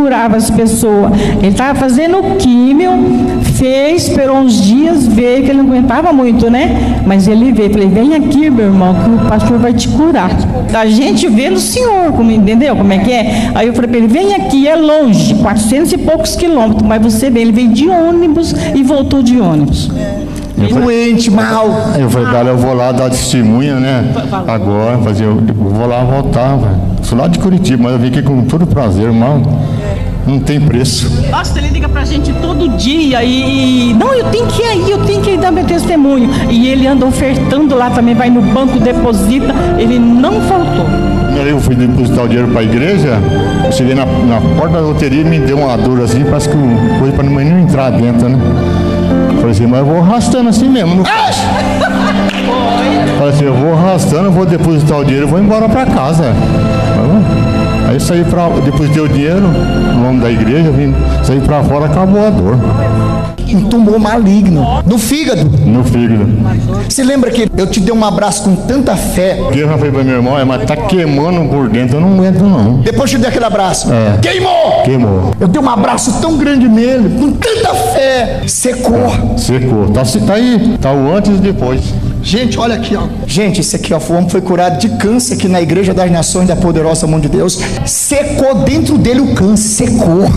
curava as pessoas. Ele estava fazendo químio, fez, esperou uns dias, veio, que ele não aguentava muito, né? Mas ele veio, falei, vem aqui, meu irmão, que o pastor vai te curar. A gente vê no Senhor, entendeu como é que é? Aí eu falei para ele, vem aqui, é longe, 400 e poucos quilômetros, mas você vê, ele veio de ônibus e voltou de ônibus. Doente, mal. Eu falei, cara, eu vou lá dar testemunha, né? Agora, eu vou lá voltar, velho. Sou lá de Curitiba, mas eu vim aqui com todo prazer, irmão. Não tem preço. Nossa, ele liga pra gente todo dia não, eu tenho que ir dar meu testemunho. E ele anda ofertando lá também, vai no banco, deposita. Ele não faltou. Eu fui depositar o dinheiro para a igreja, eu cheguei na porta da loteria e me deu uma dor assim, parece que coisa para não entrar dentro, né? Falei assim, mas eu vou arrastando assim mesmo, não faço. Falei assim, eu vou arrastando, eu vou depositar o dinheiro e vou embora para casa. Aí saí depositei o dinheiro, no nome da igreja, saí para fora, acabou a dor. Um tumor maligno no fígado. No fígado. Você lembra que eu te dei um abraço com tanta fé? Eu já falei para meu irmão, mas tá queimando por dentro, eu não aguento não. Depois eu te dei aquele abraço. Queimou! Queimou. Eu dei um abraço tão grande nele, com tanta fé. Secou. Secou. Tá aí, tá o antes e depois. Gente, olha aqui, ó. Gente, esse aqui, ó, o homem foi curado de câncer aqui na Igreja das Nações da Poderosa Mão de Deus. Secou dentro dele o câncer. Secou.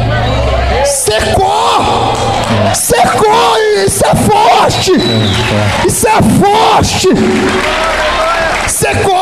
Secou! Isso é forte! Isso é forte! Secou!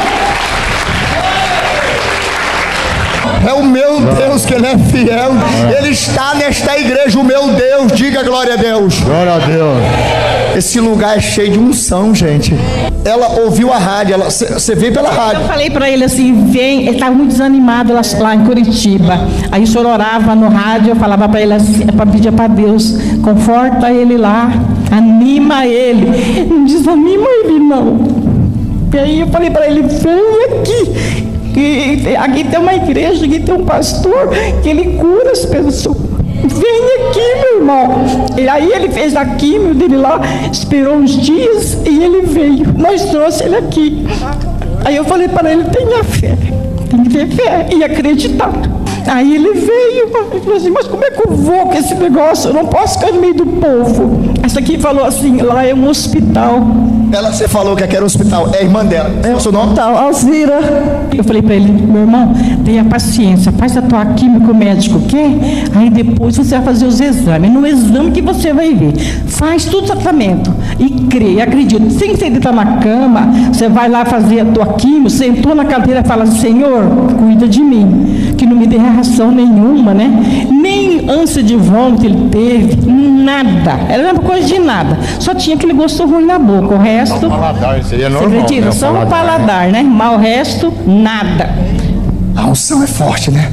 É o meu Deus que Ele é fiel. Ele está nesta igreja, o meu Deus. Diga glória a Deus. Glória a Deus. Esse lugar é cheio de unção, gente. Ela ouviu a rádio, você veio pela rádio. Eu falei para ele assim, vem, ele estava muito desanimado lá em Curitiba. Aí o senhor orava no rádio, eu falava para ele assim, para pedir para Deus, conforta ele lá, anima ele, não desanima ele não. E aí eu falei para ele, vem aqui. Aqui tem uma igreja, aqui tem um pastor que ele cura as pessoas. Vem aqui, meu irmão. E aí ele fez a químio dele lá, esperou uns dias e ele veio. Nós trouxemos ele aqui. Aí eu falei para ele, tenha fé, tem que ter fé e acreditar. Aí ele veio e falou assim, mas como é que eu vou com esse negócio? Eu não posso ficar no meio do povo. Essa aqui falou assim, lá é um hospital. Você falou que aqui era um hospital, é a irmã dela. É o seu nome? Alzira. Eu falei para ele, meu irmão, tenha paciência, faz a tua química, o médico quer, aí depois você vai fazer os exames. No exame que você vai ver. Faz tudo o tratamento e crê, acredita. Sem você estar na cama, você vai lá fazer a tua química, sentou na cadeira e fala, Senhor, cuida de mim, que não me dê reação nenhuma, né? Nem ânsia de vômito ele teve, nada. Era uma coisa de nada. Só tinha aquele gosto ruim na boca. O resto. Só o paladar, isso aí é normal. Você acredita? Né? Só o paladar, né? Mas o resto, nada. A unção é forte, né?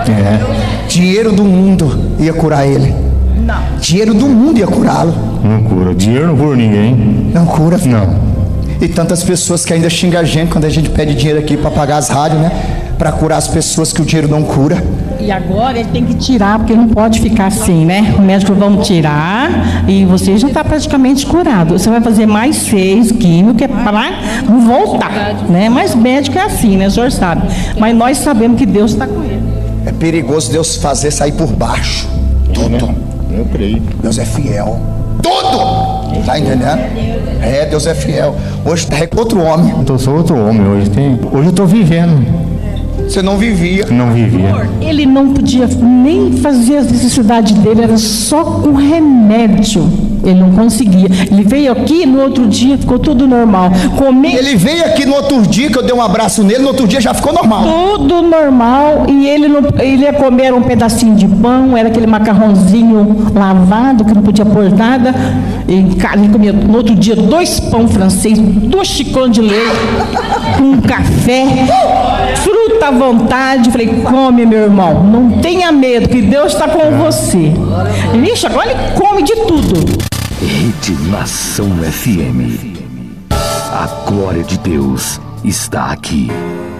Dinheiro do mundo ia curar ele. Não. Dinheiro do mundo ia curá-lo. Não cura. Dinheiro não cura ninguém. Não cura, filho. Não. E tantas pessoas que ainda xingam a gente quando a gente pede dinheiro aqui para pagar as rádios, né? Para curar as pessoas que o dinheiro não cura. E agora ele tem que tirar, porque não pode ficar assim, né? O médico vão tirar e você já está praticamente curado. Você vai fazer mais 6 químicos, que é para voltar, né? Mas médico é assim, né? O senhor sabe. Mas nós sabemos que Deus está com ele. É perigoso Deus fazer sair por baixo. Tudo. Eu creio. Deus é fiel. Tudo! Tá entendendo? Deus é fiel. Hoje é outro homem. Eu sou outro homem hoje. Hoje eu estou vivendo. Você não vivia. Não vivia. Ele não podia nem fazer as necessidades dele, era só com remédio. Ele não conseguia. Ele veio aqui, no outro dia ficou tudo normal. Ele veio aqui no outro dia, que eu dei um abraço nele, no outro dia já ficou normal. Tudo normal. E ele ia comer um pedacinho de pão, era aquele macarrãozinho lavado, que não podia pôr nada. Ele comia no outro dia 2 pão francês, 2 xicões de leite, um café, fruta à vontade. Eu falei, come, meu irmão, não tenha medo, que Deus está com você. Ixi, agora ele come de tudo. Rede Nação FM. A glória de Deus está aqui.